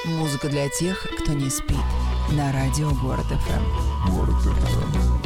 Музыка для тех, кто не спит. На радио Город ФМ. Город ФМ.